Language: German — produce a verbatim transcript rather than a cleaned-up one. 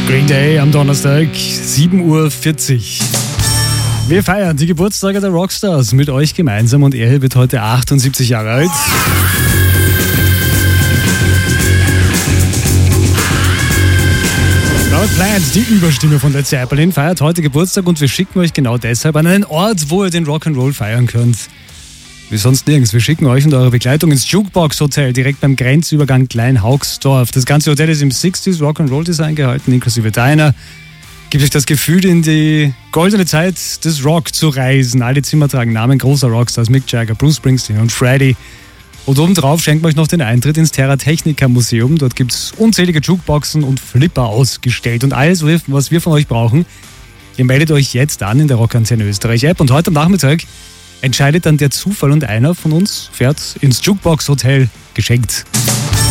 Green Day am Donnerstag, sieben Uhr vierzig. Wir feiern die Geburtstage der Rockstars mit euch gemeinsam und er wird heute achtundsiebzig Jahre alt. Robert Plant, die Überstimme von Led Zeppelin, feiert heute Geburtstag und wir schicken euch genau deshalb an einen Ort, wo ihr den Rock'n'Roll feiern könnt. Wie sonst nirgends. Wir schicken euch und eure Begleitung ins Jukebox Hotel, direkt beim Grenzübergang Klein-Haugsdorf. Das ganze Hotel ist im sechziger Rock'n'Roll-Design gehalten, inklusive Diner. Gibt euch das Gefühl, in die goldene Zeit des Rock zu reisen. Alle Zimmer tragen Namen großer Rockstars, Mick Jagger, Bruce Springsteen und Freddie. Und obendrauf schenkt man euch noch den Eintritt ins Terra Technica Museum. Dort gibt es unzählige Jukeboxen und Flipper ausgestellt. Und alles, was wir von euch brauchen, ihr meldet euch jetzt an in der Rockantenne Österreich App. Und heute am Nachmittag entscheidet dann der Zufall und einer von uns fährt ins Jukebox Hotel geschenkt.